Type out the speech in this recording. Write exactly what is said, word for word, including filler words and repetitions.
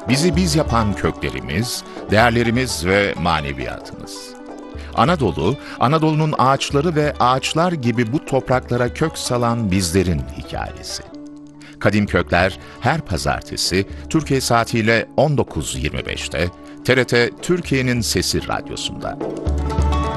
Bizi biz yapan köklerimiz, değerlerimiz ve maneviyatımız. Anadolu, Anadolu'nun ağaçları ve ağaçlar gibi bu topraklara kök salan bizlerin hikayesi. Kadim Kökler her pazartesi Türkiye saatiyle on dokuz yirmi beşte T R T Türkiye'nin Sesi Radyosu'nda.